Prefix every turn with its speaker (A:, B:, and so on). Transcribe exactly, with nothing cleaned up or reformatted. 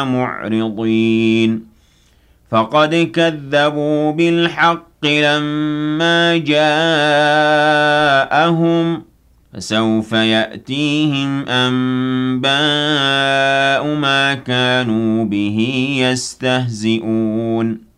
A: معرضين فقد كذبوا بالحق لما جاءهم فسوف يأتيهم أنباء ما كانوا به يستهزئون